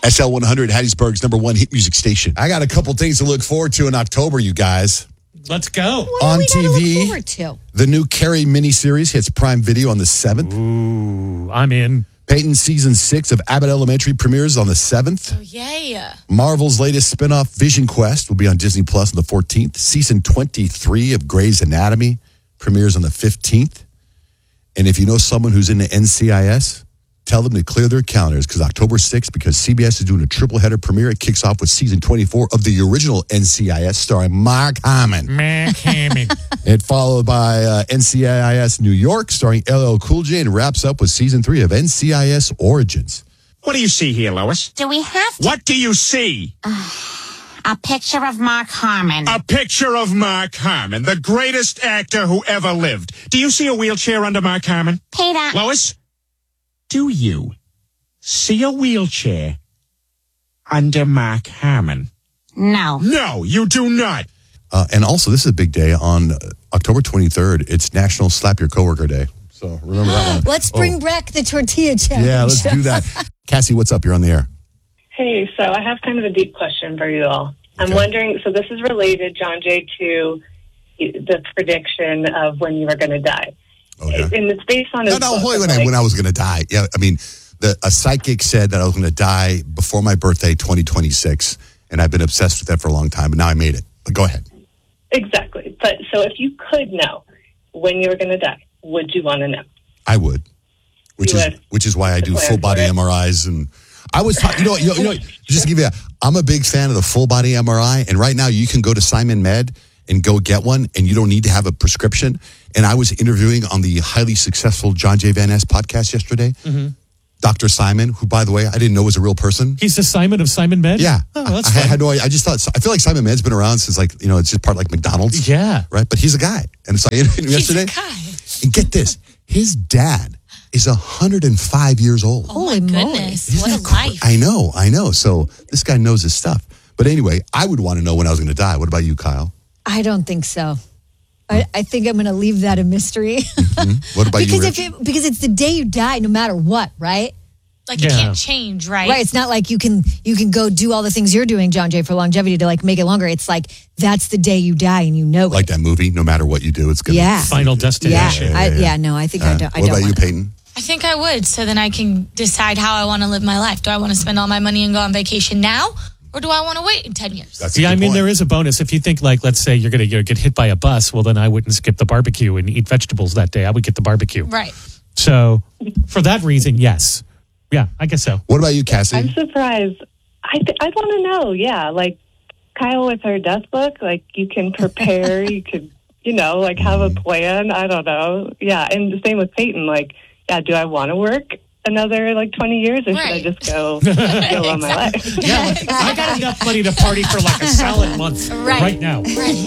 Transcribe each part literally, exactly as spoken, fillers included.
S L one hundred, Hattiesburg's number one hit music station. I got a couple things to look forward to in October, you guys. Let's go. What on are we T V, to look forward to? The new Carrie miniseries hits Prime Video on the seventh. Ooh, I'm in. Peyton season six of Abbott Elementary premieres on the seventh. Oh, yeah. Marvel's latest spinoff, Vision Quest, will be on Disney Plus on the fourteenth. Season twenty-three of Grey's Anatomy premieres on the fifteenth. And if you know someone who's into N C I S, tell them to clear their calendars because October sixth, because C B S is doing a triple header premiere, it kicks off with season twenty-four of the original N C I S starring Mark Hamill. Mark Hamill. It followed by uh, N C I S New York starring L L Cool J and wraps up with season three of N C I S Origins. What do you see here, Lois? Do we have to? What do you see? A picture of Mark Harmon. A picture of Mark Harmon, the greatest actor who ever lived. Do you see a wheelchair under Mark Harmon? Peter. Lois, do you see a wheelchair under Mark Harmon? No. No, you do not. Uh, and also, this is a big day on uh, October twenty-third. It's National Slap Your Coworker Day. So remember that one. Let's bring Oh. back the tortilla challenge. Yeah, let's do that. Cassie, what's up? You're on the air. Hey, so I have kind of a deep question for you all. I'm Okay. wondering, so this is related, John Jay, to the prediction of when you were going to die. Okay. And it's based on No, his no, book hold of, on, when, I, like- when I was going to die. Yeah, I mean, the, a psychic said that I was going to die before my birthday, twenty twenty-six, and I've been obsessed with that for a long time, but now I made it. But go ahead. Exactly. But so if you could know when you were going to die, would you want to know? I would, which You is would. which is why I do Plan full body for it. M R Is. And I was, ta- you know, you know, you know, just to give you, a, I'm a big fan of the full body M R I, and right now you can go to Simon Med and go get one, and you don't need to have a prescription. And I was interviewing on the highly successful John J. Van Ness podcast yesterday, Mm-hmm. Doctor Simon, who, by the way, I didn't know was a real person. He's the Simon of Simon Med? Yeah, Oh, that's I, I fun. had no idea. I just thought, I feel like Simon Med's been around since, like, you know, it's just part like McDonald's. Yeah. Right? But he's a guy. And so I interviewed him yesterday. He's a guy. And get this, his dad is one hundred five years old. Oh, my goodness. Isn't What a that cra- life. I know, I know. So this guy knows his stuff. But anyway, I would want to know when I was going to die. What about you, Kyle? I don't think so. I, I think I'm going to leave that a mystery. What about because you, if Rich? it, because it's the day you die, no matter what, right? Like it Yeah. can't change, right? Right. It's not like you can you can go do all the things you're doing, John Jay, for longevity to like make it longer. It's like that's the day you die and you know Like it. that movie, no matter what you do, it's going to Yeah. Final Yeah, destination. I, yeah, no, I think I don't. I What don't about you, want it. Peyton? I think I would, so then I can decide how I want to live my life. Do I want to spend all my money and go on vacation now, or do I want to wait in ten years? That's a Yeah, I good mean, point. there is a bonus. If you think, like, let's say you're going to get hit by a bus, well, then I wouldn't skip the barbecue and eat vegetables that day. I would get the barbecue. Right. So, for that reason, yes. Yeah, I guess so. What about you, Cassie? I'm surprised. I th- I'd want to know, yeah, like Kyle with her death book, like you can prepare, you could, you know, like have a plan. I don't know. Yeah, and the same with Peyton. Like, yeah, do I want to work another like twenty years, or should I Right. just go go on my life? Yeah, I got enough money to party for like a solid month Right. right now. Right.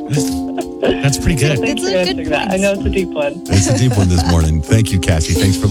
That's pretty good. Thanks It's for a good answering that. I know it's a deep one. It's a deep one this morning. Thank you, Cassie. Thanks for listening.